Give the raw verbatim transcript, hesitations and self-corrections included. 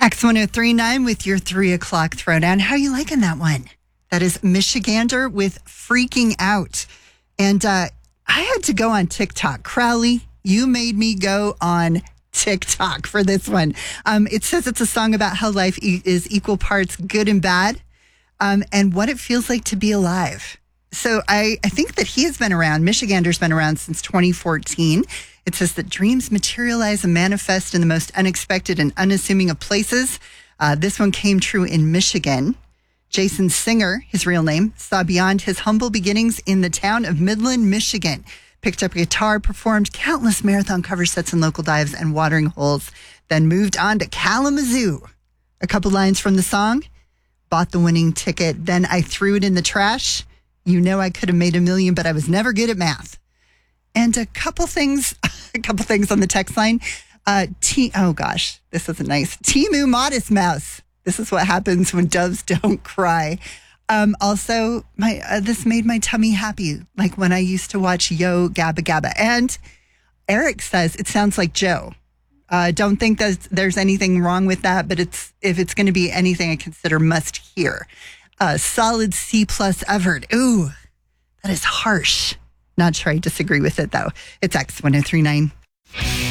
X one oh three point nine with your three o'clock throwdown. How are you liking that one? That is Michigander with Freaking Out. And uh, I had to go on TikTok. Crowley, you made me go on TikTok for this one. Um, it says it's a song about how life e- is equal parts good and bad, um, and what it feels like to be alive. So I, I think that he has been around. Michigander's been around since twenty fourteen. It says that dreams materialize and manifest in the most unexpected and unassuming of places. Uh, this one came true in Michigan. Jason Singer, his real name, saw beyond his humble beginnings in the town of Midland, Michigan. Picked up a guitar, performed countless marathon cover sets in local dives and watering holes, then moved on to Kalamazoo. A couple lines from the song, bought the winning ticket, then I threw it in the trash. You know I could have made a million, but I was never good at math. And a couple things, a couple things on the text line. Uh, T- oh gosh, this isn't nice. Timu Modest Mouse. This is what happens when doves don't cry. Um, also, my uh, this made my tummy happy, like when I used to watch Yo Gabba Gabba. And Eric says it sounds like Joe. Uh, don't think that there's anything wrong with that, but it's if it's going to be anything I consider must hear. Uh, solid C plus Everett. Ooh, that is harsh. Not sure I disagree with it though. It's X one oh three point nine.